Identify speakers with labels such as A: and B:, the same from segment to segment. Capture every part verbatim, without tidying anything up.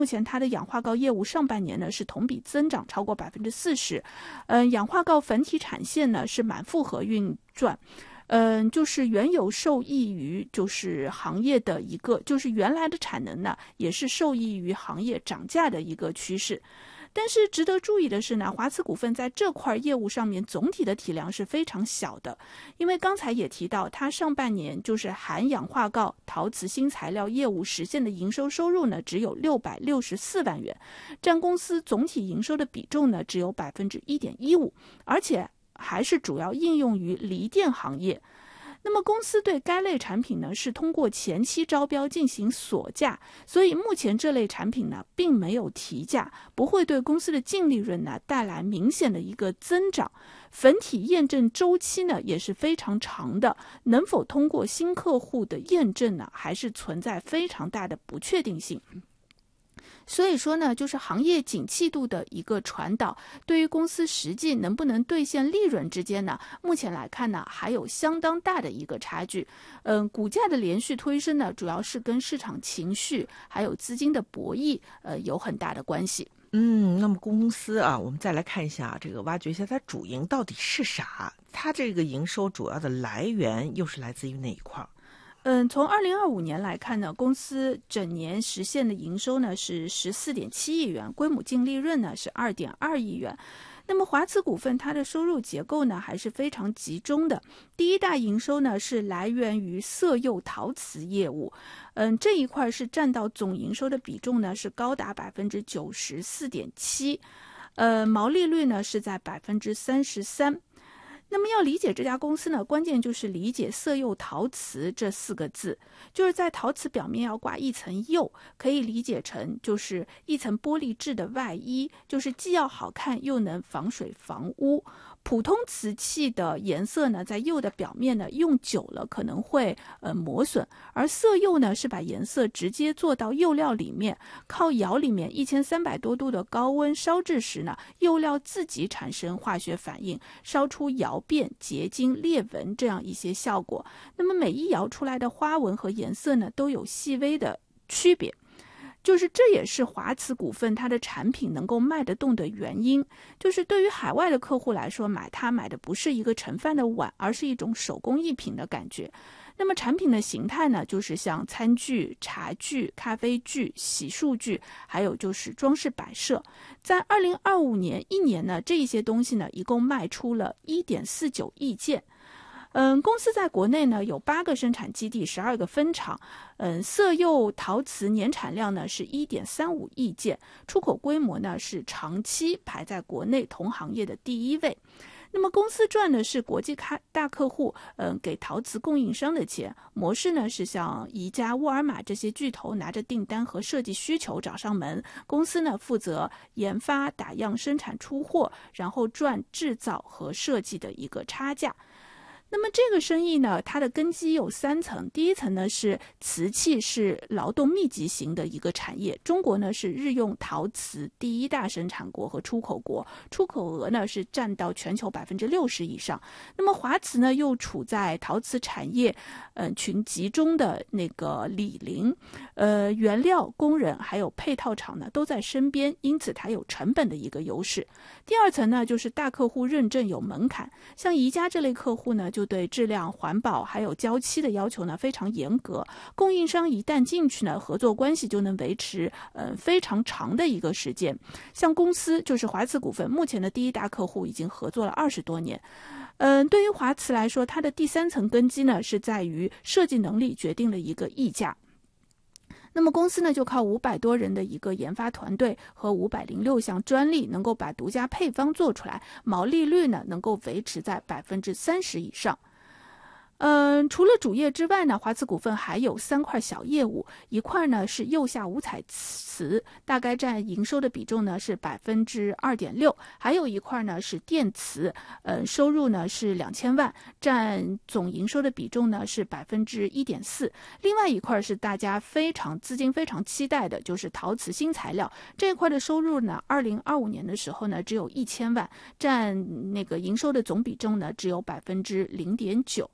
A: 目前它的氧化锆业务上半年呢是同比增长超过百分之四十，嗯，氧化锆粉体产线呢是满负荷运转。嗯，就是原有受益于就是行业的一个，就是原来的产能呢，也是受益于行业涨价的一个趋势。但是值得注意的是呢，华慈股份在这块业务上面总体的体量是非常小的，因为刚才也提到，它上半年就是含氧化锆陶瓷新材料业务实现的营收收入呢，只有六百六十四万元，占公司总体营收的比重呢，只有百分之一点一五，而且还是主要应用于锂电行业。那么公司对该类产品呢是通过前期招标进行锁价，所以目前这类产品呢并没有提价，不会对公司的净利润呢带来明显的一个增长。粉体验证周期呢也是非常长的，能否通过新客户的验证呢，还是存在非常大的不确定性。所以说呢，就是行业景气度的一个传导，对于公司实际能不能兑现利润之间呢，目前来看呢，还有相当大的一个差距。嗯，股价的连续推升呢，主要是跟市场情绪还有资金的博弈，呃，有很大的关系。
B: 嗯，那么公司啊，我们再来看一下这个，挖掘一下它主营到底是啥？它这个营收主要的来源又是来自于哪一块？
A: 嗯，从二零二五年来看呢，公司整年实现的营收呢是十四点七亿元，归母净利润呢是二点二亿元。那么华慈股份它的收入结构呢还是非常集中的，第一大营收呢是来源于色釉陶瓷业务，嗯，这一块是占到总营收的比重呢是高达百分之九十四点七，呃，毛利率呢是在百分之三十三。那么要理解这家公司呢，关键就是理解色釉陶瓷这四个字，就是在陶瓷表面要挂一层釉，可以理解成就是一层玻璃质的外衣，就是既要好看又能防水防污。普通瓷器的颜色呢，在釉的表面呢用久了可能会呃磨损，而色釉呢是把颜色直接做到釉料里面，靠窑里面一千三百多度的高温烧制时呢，釉料自己产生化学反应，烧出窑变、结晶、裂纹这样一些效果。那么每一窑出来的花纹和颜色呢，都有细微的区别。就是这也是华慈股份它的产品能够卖得动的原因，就是对于海外的客户来说，买它买的不是一个盛饭的碗，而是一种手工艺品的感觉。那么产品的形态呢，就是像餐具、茶具、咖啡具、洗漱具，还有就是装饰摆设。在二零二五年一年呢，这一些东西呢，一共卖出了一点四九亿件。嗯，公司在国内呢有八个生产基地，十二个分厂。嗯，色釉陶瓷年产量呢是一点三五亿件，出口规模呢是长期排在国内同行业的第一位。那么公司赚的是国际大客户嗯给陶瓷供应商的钱，模式呢是像宜家、沃尔玛这些巨头拿着订单和设计需求找上门，公司呢负责研发、打样、生产、出货，然后赚制造和设计的一个差价。那么这个生意呢，它的根基有三层。第一层呢是瓷器是劳动密集型的一个产业，中国呢是日用陶瓷第一大生产国和出口国，出口额呢是占到全球百分之六十以上。那么华慈呢又处在陶瓷产业呃群集中的那个李林，呃原料、工人还有配套厂呢都在身边，因此它有成本的一个优势。第二层呢就是大客户认证有门槛，像宜家这类客户呢就就对质量、环保还有交期的要求呢非常严格，供应商一旦进去呢，合作关系就能维持呃非常长的一个时间。像公司就是华慈股份目前的第一大客户已经合作了二十多年。嗯、呃，对于华慈来说，它的第三层根基呢是在于设计能力决定了一个溢价。那么公司呢就靠五百多人的一个研发团队和五百零六项专利，能够把独家配方做出来，毛利率呢能够维持在百分之三十以上。嗯，除了主业之外呢，华慈股份还有三块小业务，一块呢是釉下五彩瓷，大概占营收的比重呢是百分之二点六，还有一块呢是电瓷，呃，收入呢是两千万，占总营收的比重呢是百分之一点四。另外一块是大家非常资金非常期待的，就是陶瓷新材料这一块的收入呢，二零二五年的时候呢只有一千万，占那个营收的总比重呢只有百分之零点九。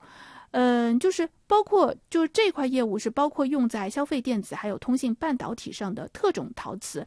A: 嗯，就是包括就是这块业务是包括用在消费电子还有通信半导体上的特种陶瓷，